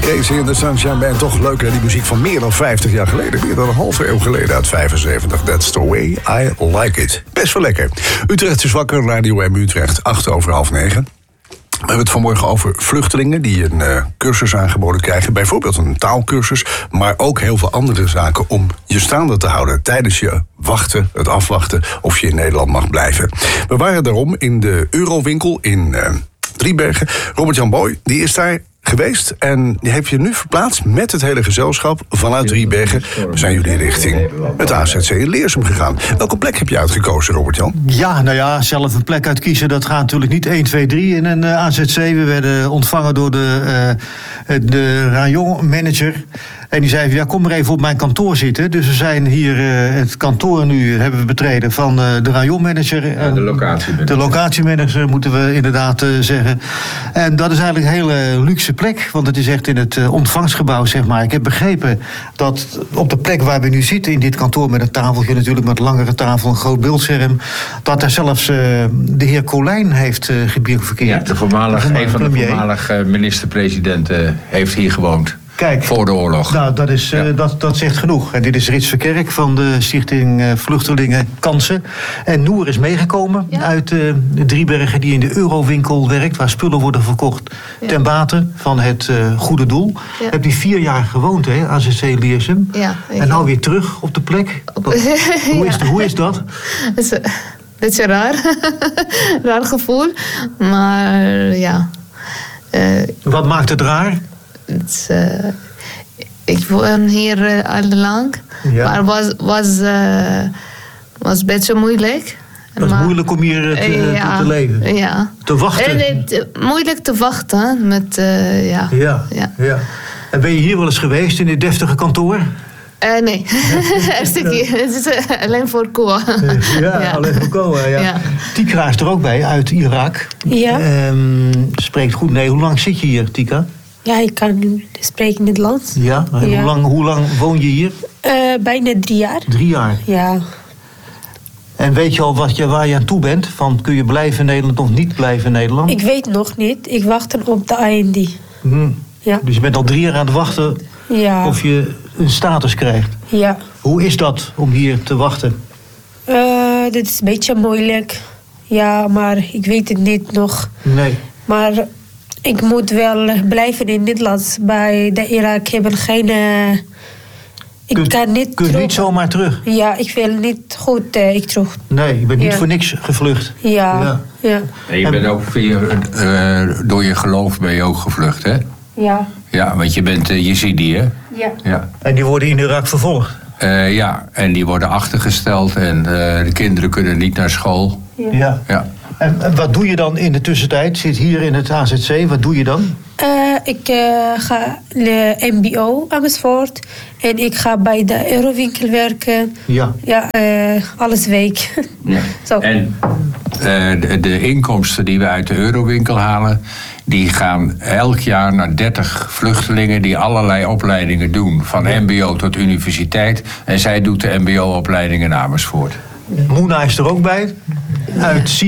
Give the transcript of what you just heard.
Casey in the Sunshine Band, toch leuk hè? Die muziek van meer dan 50 jaar geleden. Meer dan een halve eeuw geleden, uit 75. That's the way I like it. Best wel lekker. Utrecht is wakker, Radio M Utrecht, 9:08. We hebben het vanmorgen over vluchtelingen die een cursus aangeboden krijgen. Bijvoorbeeld een taalkursus, maar ook heel veel andere zaken om je staande te houden tijdens je wachten, het afwachten of je in Nederland mag blijven. We waren daarom in de Eurowinkel in Driebergen. Robert-Jan Boy, die is daar geweest en die heeft je nu verplaatst met het hele gezelschap vanuit Driebergen. We zijn jullie richting het AZC in Leersum gegaan. Welke plek heb je uitgekozen, Robert-Jan? Ja, nou ja, zelf een plek uitkiezen, dat gaat natuurlijk niet 1, 2, 3 in een AZC. We werden ontvangen door de rayonmanager. En die zei, ja, kom maar even op mijn kantoor zitten. Dus we zijn hier het kantoor nu hebben we betreden van de rayonmanager. Ja, de locatiemanager. De locatiemanager, moeten we inderdaad zeggen. En dat is eigenlijk een hele luxe plek, want het is echt in het ontvangstgebouw, zeg maar. Ik heb begrepen dat op de plek waar we nu zitten, in dit kantoor met een tafeltje natuurlijk, met een langere tafel, een groot beeldscherm, dat daar zelfs de heer Colijn heeft gebierverkeerd. Ja, een van de voormalige minister-presidenten heeft hier gewoond. Kijk, voor de oorlog. Nou, dat zegt genoeg. En dit is Rits Verkerk van de Stichting Vluchtelingen Kansen. En Noer is meegekomen uit Driebergen, die in de Eurowinkel werkt, waar spullen worden verkocht ten bate van het goede doel. Ja. Heb je 4 jaar gewoond, hè, AZC Leersum. Ja, en nou weer terug op de plek. Hoe is dat? Dat is raar. Raar gevoel. Maar ja. Wat maakt het raar? Ik woon hier al lang, maar was een beetje moeilijk. Het was moeilijk om hier te leven? Ja. Te wachten? Moeilijk te wachten. Ja. En ben je hier wel eens geweest in dit deftige kantoor? Nee, eerste keer. Het is alleen voor Koa. Alleen voor Koa, ja. Tika is er ook bij, uit Irak. Ja. Spreekt goed. Nee, hoe lang zit je hier, Tika? Ja, ik kan spreken Nederlands. Ja? En hoe lang woon je hier? Bijna 3 jaar. 3 jaar? Ja. En weet je al waar je aan toe bent? Van, kun je blijven in Nederland of niet blijven in Nederland? Ik weet nog niet. Ik wacht op de IND. Ja. Dus je bent al 3 jaar aan het wachten of je een status krijgt? Ja. Hoe is dat om hier te wachten? Dit is een beetje moeilijk. Ja, maar ik weet het niet nog. Nee. Maar ik moet wel blijven in Nederland. Bij de Irak hebben geen... Kun je niet zomaar terug? Ja, ik wil niet goed terug. Nee, je bent niet voor niks gevlucht. Ja. En je bent ook door je geloof ben je ook gevlucht, hè? Ja. Ja, want je bent Jezidi, hè? Ja. En die worden in Irak vervolgd? Ja, en die worden achtergesteld en de kinderen kunnen niet naar school. Ja. En wat doe je dan in de tussentijd? Zit hier in het AZC, wat doe je dan? Ik ga de MBO Amersfoort en ik ga bij de Eurowinkel werken. Ja. Ja, alles week. Ja. Zo. En de inkomsten die we uit de Eurowinkel halen, die gaan elk jaar naar 30 vluchtelingen die allerlei opleidingen doen. Van MBO tot universiteit. En zij doet de MBO-opleiding in Amersfoort. Moena is er ook bij, uit